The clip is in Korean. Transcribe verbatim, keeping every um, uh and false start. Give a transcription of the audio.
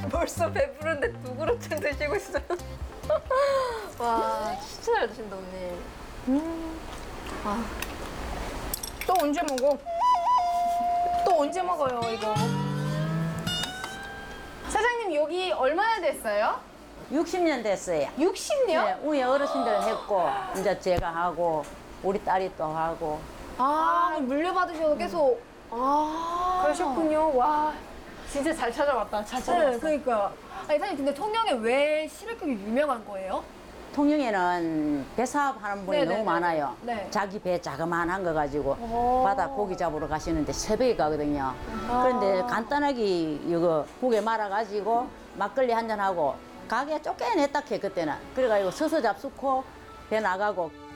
벌써 배부른데 두 그릇째 드시고 있어요. 와, 진짜 잘 드신다, 언니. 음. 아. 또 언제 먹어? 또 언제 먹어요, 이거? 사장님, 여기 얼마나 됐어요? 육십 년 됐어요. 육십 년? 네, 우리 어르신들 했고 이제 제가 하고 우리 딸이 또 하고. 아, 물려받으셔서 계속. 아. 그러셨군요. 와, 진짜 잘 찾아왔다. 잘 찾아왔어. 네, 그러니까. 아니, 사장님, 근데 통영에 왜 시래국이 유명한 거예요? 통영에는 배사업 하는 분이 네네네. 너무 많아요. 네. 자기 배 자그마한 거 가지고 오. 바다 고기 잡으러 가시는데 새벽에 가거든요. 그런데 간단하게 이거 국에 말아가지고 막걸리 한잔하고 가게 쫓겨냈다 해 그때는. 그래가지고 서서 잡수고 배 나가고.